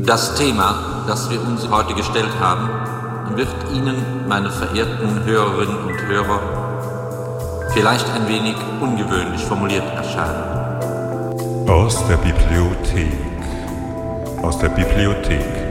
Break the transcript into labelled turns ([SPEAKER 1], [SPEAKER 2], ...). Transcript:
[SPEAKER 1] Das Thema, das wir uns heute gestellt haben, wird Ihnen, meine verehrten Hörerinnen und Hörer, vielleicht ein wenig ungewöhnlich formuliert erscheinen.
[SPEAKER 2] Aus der Bibliothek.